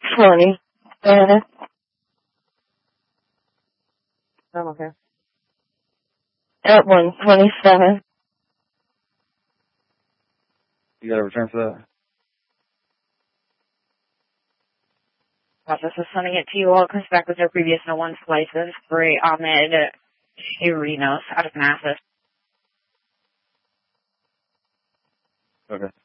127. I'm okay. At 127. You got a return for that? Process is sending it to you. All it comes back with their previous no one slices for Ahmed Chirinos out of Manassas. Okay.